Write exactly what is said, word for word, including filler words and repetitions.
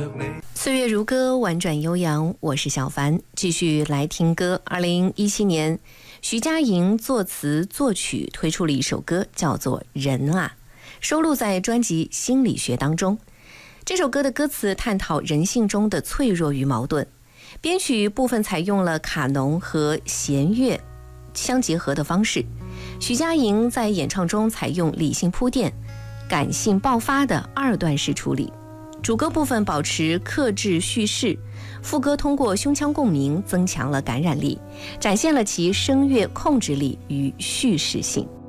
岁月如歌，婉转悠扬，我是小凡，继续来听歌。二零一七年，徐佳莹作词作曲推出了一首歌，叫做《人啊》，收录在专辑《心理学》当中。这首歌的歌词探讨人性中的脆弱与矛盾，编曲部分采用了卡农和弦乐相结合的方式。徐佳莹在演唱中采用理性铺垫、感性爆发的二段式处理。主歌部分保持克制叙事，副歌通过胸腔共鸣增强了感染力，展现了其声乐控制力与叙事性。